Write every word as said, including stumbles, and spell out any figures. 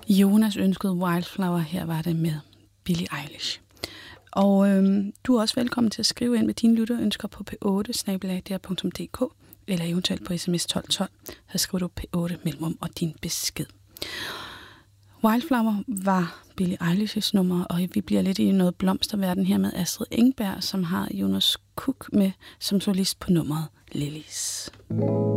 Jonas ønskede Wildflower, her var det med Billie Eilish. Og øhm, du er også velkommen til at skrive ind med dine lytterønsker på p otte snabel-a d r punktum d k eller eventuelt på sms tolv tolv. Så skriver du p otte mellemrum og din besked. Wildflower var Billie Eilish's nummer, og vi bliver lidt i noget blomsterverden her med Astrid Engberg, som har Jonas Cook med som solist på nummeret Lilies.